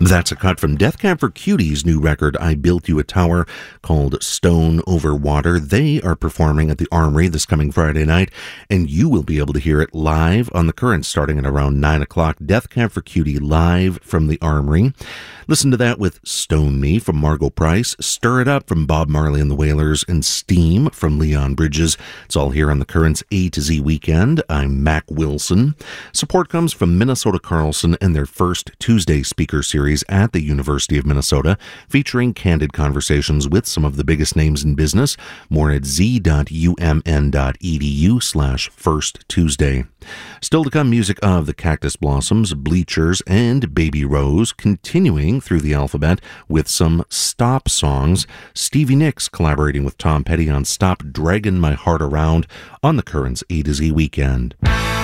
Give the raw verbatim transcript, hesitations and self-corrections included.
That's a cut from Death Cab for Cutie's new record, I Built You a Tower, called Stone Over Water. They are performing at the Armory this coming Friday night, and you will be able to hear it live on The Current starting at around nine o'clock. Death Cab for Cutie live from the Armory. Listen to that with Stone Me from Margot Price, Stir It Up from Bob Marley and the Wailers, and Steam from Leon Bridges. It's all here on The Current's A to Z Weekend. I'm Mac Wilson. Support comes from Minnesota Carlson and their first Tuesday speaker series at the University of Minnesota, featuring candid conversations with some of the biggest names in business. More at z.umn.edu slash first Tuesday. Still to come, music of the Cactus Blossoms, Bleachers, and Baby Rose, continuing through the alphabet with some Stop songs. Stevie Nicks collaborating with Tom Petty on Stop Draggin' My Heart Around on The Current's A to Z Weekend.